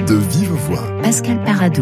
De vive voix. Pascal Paradou.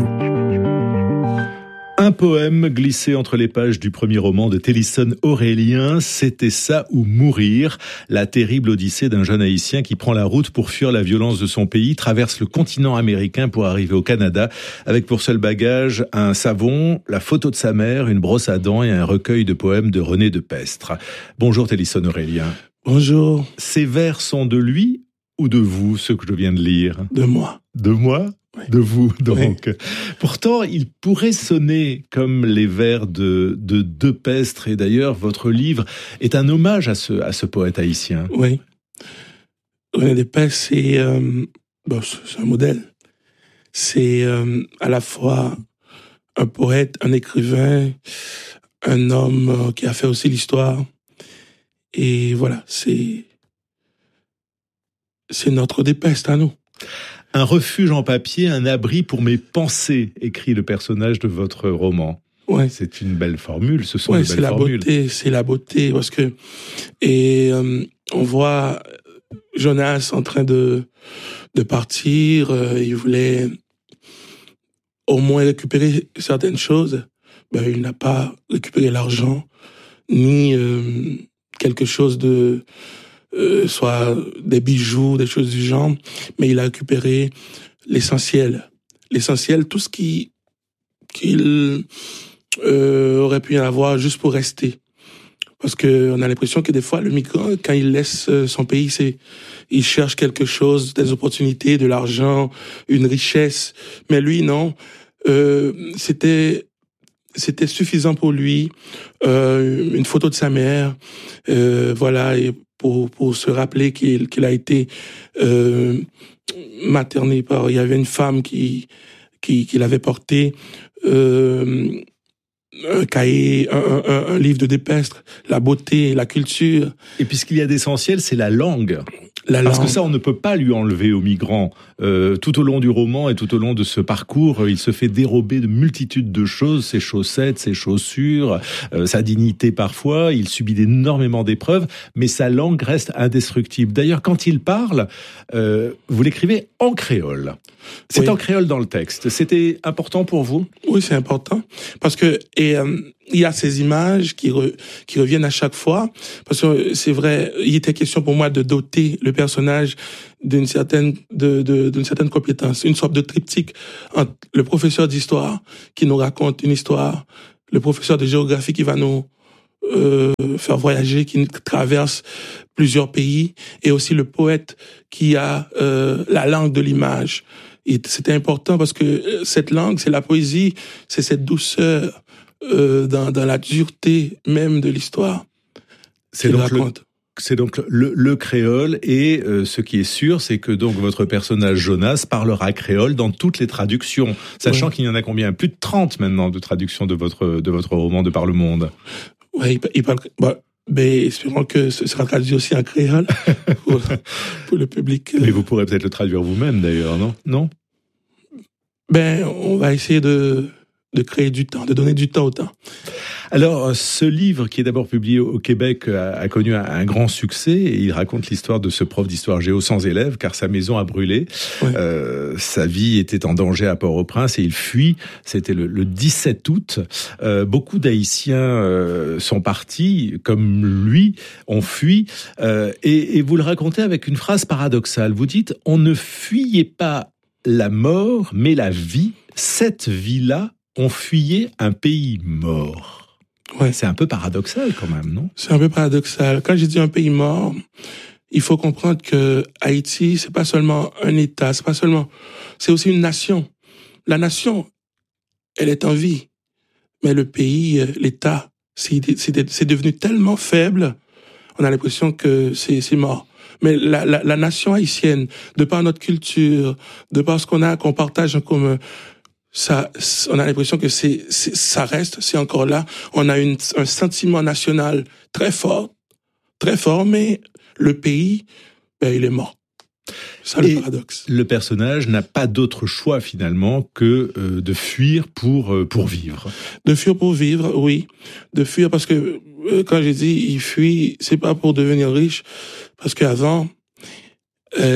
Un poème glissé entre les pages du premier roman de Tennyson Aurélien, C'était ça ou mourir, la terrible odyssée d'un jeune haïtien qui prend la route pour fuir la violence de son pays, traverse le continent américain pour arriver au Canada, avec pour seul bagage un savon, la photo de sa mère, une brosse à dents et un recueil de poèmes de René de Pestre. Bonjour Tennyson Aurélien. Bonjour. Ces vers sont de lui ou de vous, ceux que je viens de lire? De moi. De moi? Oui. De vous, donc. Oui. Pourtant, il pourrait sonner comme les vers de Pestre, et d'ailleurs, votre livre est un hommage à ce poète haïtien. Oui. René de Pestre, c'est un modèle. C'est à la fois un poète, un écrivain, un homme qui a fait aussi l'histoire. Et voilà, c'est notre de Pestre à nous. Un refuge en papier, un abri pour mes pensées, écrit le personnage de votre roman. Ouais. C'est une belle formule, ce sont de belles formules. C'est la beauté, parce que on voit Jonas en train de partir, il voulait au moins récupérer certaines choses, il n'a pas récupéré l'argent, ni quelque chose de soit des bijoux, des choses du genre, mais il a récupéré l'essentiel. L'essentiel, tout ce qu'il aurait pu y en avoir juste pour rester. Parce que on a l'impression que des fois, le migrant, quand il laisse son pays, il cherche quelque chose, des opportunités, de l'argent, une richesse. Mais lui, non. C'était suffisant pour lui. Une photo de sa mère, voilà, et pour se rappeler qu'il a été materné par. Il y avait une femme qui l'avait porté. Un cahier, un livre de Pestre, la beauté, la culture. Et puis ce qu'il y a d'essentiel, c'est la langue. Parce que ça, on ne peut pas lui enlever aux migrants. Tout au long du roman et tout au long de ce parcours, il se fait dérober de multitudes de choses, ses chaussettes, ses chaussures, sa dignité parfois. Il subit énormément d'épreuves, mais sa langue reste indestructible. D'ailleurs, quand il parle, vous l'écrivez en créole. C'est oui. En créole dans le texte. C'était important pour vous? Oui, c'est important. Parce que il y a ces images qui reviennent à chaque fois. Parce que c'est vrai, il était question pour moi de doter le personnage d'une certaine compétence, une sorte de triptyque entre le professeur d'histoire qui nous raconte une histoire, le professeur de géographie qui va nous faire voyager, qui traverse plusieurs pays, et aussi le poète qui a la langue de l'image. Et c'était important parce que cette langue, c'est la poésie, c'est cette douceur dans la dureté même de l'histoire. C'est donc le créole, et ce qui est sûr, c'est que donc votre personnage Jonas parlera créole dans toutes les traductions, sachant qu'il y en a combien? Plus de 30 maintenant de traductions de votre roman de par le monde. Oui, il parle. Mais espérons que ce sera traduit aussi en créole pour le public. Mais vous pourrez peut-être le traduire vous-même d'ailleurs, non? On va essayer de créer du temps, de donner du temps au temps. Alors, ce livre, qui est d'abord publié au Québec, a connu un grand succès, et il raconte l'histoire de ce prof d'histoire géo sans élève, car sa maison a brûlé. Oui. Sa vie était en danger à Port-au-Prince et il fuit. C'était le 17 août. Beaucoup d'Haïtiens sont partis, comme lui, ont fui. Et vous le racontez avec une phrase paradoxale. Vous dites, on ne fuyait pas la mort, mais la vie. Cette vie-là, on fuyait un pays mort. Ouais. C'est un peu paradoxal quand même, non? C'est un peu paradoxal. Quand j'ai dit un pays mort, il faut comprendre que Haïti, c'est pas seulement un État, c'est aussi une nation. La nation, elle est en vie. Mais le pays, l'État, c'est devenu tellement faible, on a l'impression que c'est mort. Mais la nation haïtienne, de par notre culture, de par ce qu'on partage en commun, ça, on a l'impression que ça reste, c'est encore là. On a un sentiment national très fort, mais le pays, il est mort. C'est le paradoxe. Le personnage n'a pas d'autre choix finalement que de fuir pour vivre. De fuir pour vivre, oui. De fuir parce que quand j'ai dit il fuit, c'est pas pour devenir riche, parce qu'avant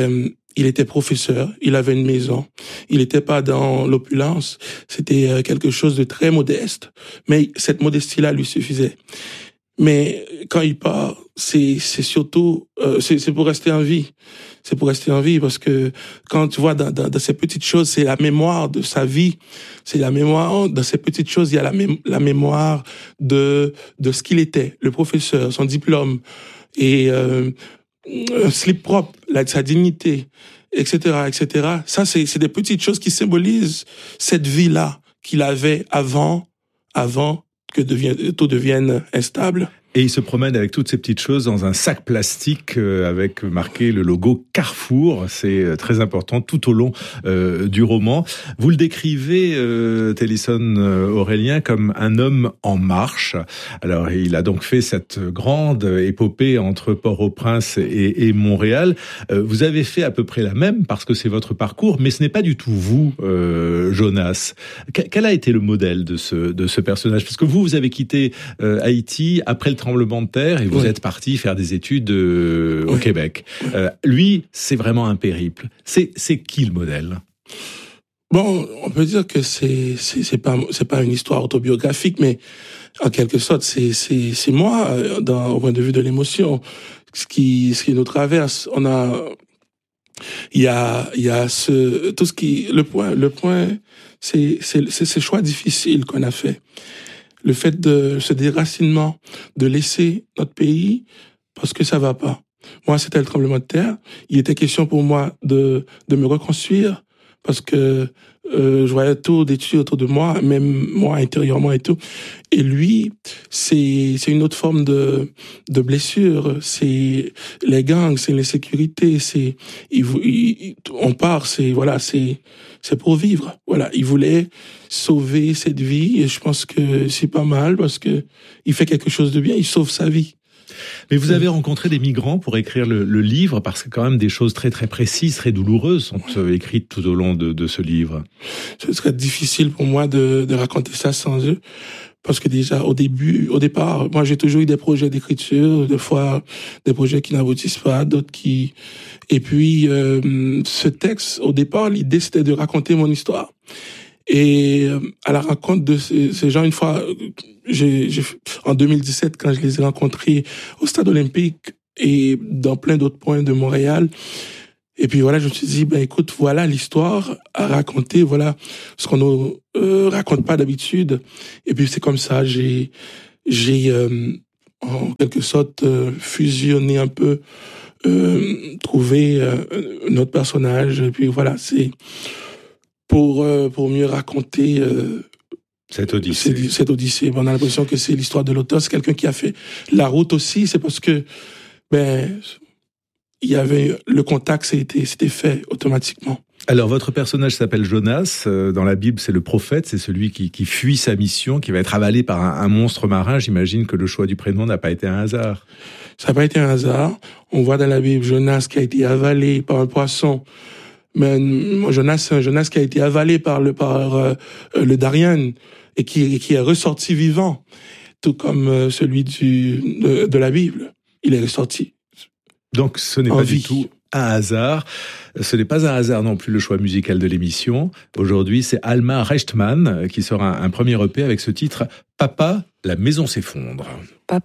Il était professeur, il avait une maison, il n'était pas dans l'opulence, c'était quelque chose de très modeste, mais cette modestie-là lui suffisait. Mais quand il part, c'est surtout, c'est pour rester en vie. C'est pour rester en vie parce que quand tu vois dans ces petites choses, c'est la mémoire de sa vie. C'est la mémoire, dans ces petites choses, il y a la mémoire de ce qu'il était, le professeur, son diplôme et un slip propre, sa dignité, etc., etc. Ça, c'est des petites choses qui symbolisent cette vie-là qu'il avait avant que tout devienne instable. Et il se promène avec toutes ces petites choses dans un sac plastique avec marqué le logo Carrefour. C'est très important tout au long du roman. Vous le décrivez, Tennyson Aurélien, comme un homme en marche. Alors, il a donc fait cette grande épopée entre Port-au-Prince et Montréal. Vous avez fait à peu près la même parce que c'est votre parcours, mais ce n'est pas du tout vous, Jonas. Quel a été le modèle de ce personnage? Parce que vous avez quitté Haïti après le tremblement de terre et vous êtes parti faire des études au Québec. Lui, c'est vraiment un périple. C'est qui le modèle? Bon, on peut dire que c'est pas une histoire autobiographique, mais en quelque sorte, c'est moi, au point de vue de l'émotion, ce qui nous traverse. Il y a le point, c'est ces choix difficiles qu'on a fait. Le fait de ce déracinement, de laisser notre pays parce que ça va pas. Moi, c'était le tremblement de terre. Il était question pour moi de me reconstruire parce que je voyais tout détruit autour de moi, même moi intérieurement et tout. Et lui, c'est une autre forme de blessure. C'est les gangs, c'est l'insécurité, on part, c'est pour vivre. Voilà, il voulait sauver cette vie et je pense que c'est pas mal parce que il fait quelque chose de bien, il sauve sa vie. Mais vous avez rencontré des migrants pour écrire le livre, parce que quand même des choses très très précises, très douloureuses sont écrites tout au long de ce livre. Ce serait difficile pour moi de raconter ça sans eux, parce que déjà au départ, moi j'ai toujours eu des projets d'écriture, des fois des projets qui n'aboutissent pas, d'autres qui... Et puis ce texte, au départ, l'idée c'était de raconter mon histoire. Et à la rencontre de ces gens, une fois, en 2017, quand je les ai rencontrés au Stade Olympique et dans plein d'autres points de Montréal, et puis voilà, je me suis dit, écoute, voilà l'histoire à raconter, voilà ce qu'on ne raconte pas d'habitude. Et puis c'est comme ça, j'ai en quelque sorte fusionné un peu, trouvé notre personnage. Et puis voilà, c'est pour mieux raconter cette odyssée. On a l'impression que c'est l'histoire de l'auteur. C'est quelqu'un qui a fait la route aussi. C'est parce que il y avait le contact, c'était fait automatiquement. Alors, votre personnage s'appelle Jonas. Dans la Bible, c'est le prophète, c'est celui qui fuit sa mission, qui va être avalé par un monstre marin. J'imagine que le choix du prénom n'a pas été un hasard. Ça n'a pas été un hasard. On voit dans la Bible Jonas qui a été avalé par un poisson. Mais Jonas qui a été avalé par le Darien et qui est ressorti vivant, tout comme celui de la Bible. Il est ressorti. Donc ce n'est pas du tout un hasard. Ce n'est pas un hasard non plus le choix musical de l'émission. Aujourd'hui, c'est Alma Rechtman qui sort un premier EP avec ce titre « Papa, la maison s'effondre ».